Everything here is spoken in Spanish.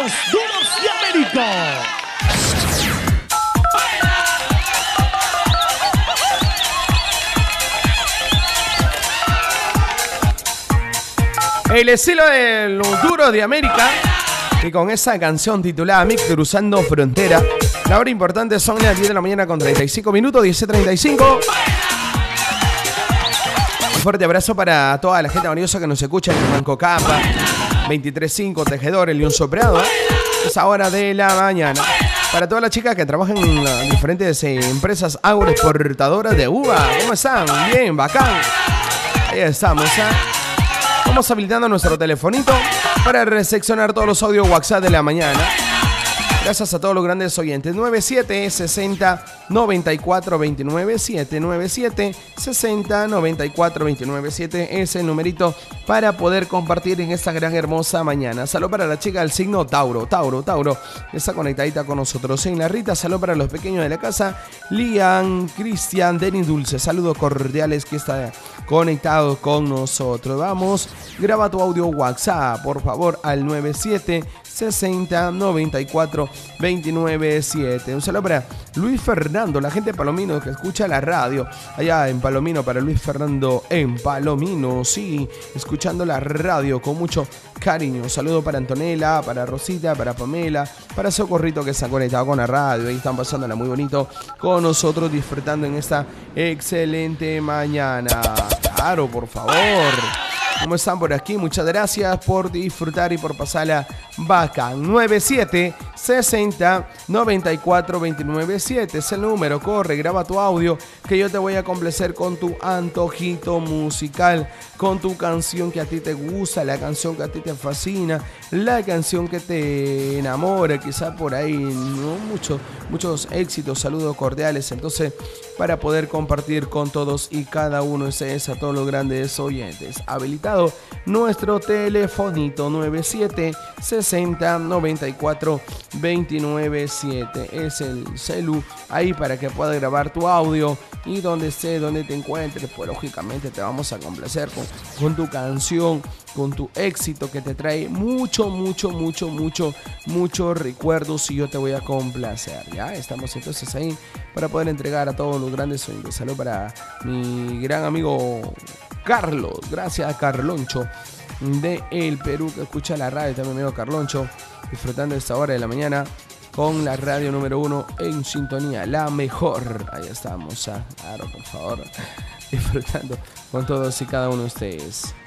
más duros de América. El estilo de los duros de América. Y con esa canción titulada Mix Cruzando Frontera. La hora importante son las 10 de la mañana con 35 minutos, 10:35. Un fuerte abrazo para toda la gente valiosa que nos escucha en Manco Capa, 23.5, Tejedor, el León Soprado. Esa hora de la mañana. Para todas las chicas que trabajan en las diferentes empresas agroexportadoras de uva. ¿Cómo están? Bien, bacán. Ahí estamos, ¿eh? Vamos habilitando nuestro telefonito para recepcionar todos los audios WhatsApp de la mañana. Gracias a todos los grandes oyentes. 9760-9429. 797-60-9429. Es el numerito para poder compartir en esta gran hermosa mañana. Salud para la chica del signo Tauro. Tauro. Está conectadita con nosotros. En la Rita, salud para los pequeños de la casa. Lian, Cristian, Denis Dulce. Saludos cordiales que está conectado con nosotros. Vamos, graba tu audio WhatsApp, por favor, al 9760-9429. Un saludo para Luis Fernando, la gente de Palomino que escucha la radio. Allá en Palomino, para Luis Fernando en Palomino, sí, escuchando la radio con mucho cariño. Un saludo para Antonella, para Rosita, para Pamela, para Socorrito que está conectado con la radio. Ahí están pasándola muy bonito con nosotros, disfrutando en esta excelente mañana. Claro, por favor. ¿Cómo están por aquí? Muchas gracias por disfrutar y por pasarla bacán. 9760-9429. Es el número. Corre, graba tu audio que yo te voy a complacer con tu antojito musical, con tu canción que a ti te gusta, la canción que a ti te fascina, la canción que te enamora, quizá por ahí, ¿no? Muchos éxitos, saludos cordiales. Entonces, para poder compartir con todos y cada uno es a todos los grandes oyentes. Habilitado nuestro telefonito 9760-9429. Es el celu ahí para que puedas grabar tu audio y donde te encuentres, pues lógicamente te vamos a complacer con tu canción, con tu éxito que te trae mucho recuerdos, y yo te voy a complacer. Ya estamos entonces ahí para poder entregar a todos los grandes oyentes. Salud para mi gran amigo Carlos, gracias a Carloncho de El Perú que escucha la radio, también mi amigo Carloncho, disfrutando de esta hora de la mañana con la radio número 1 en sintonía, la mejor. Ahí estamos, claro, por favor, disfrutando con todos y cada uno de ustedes.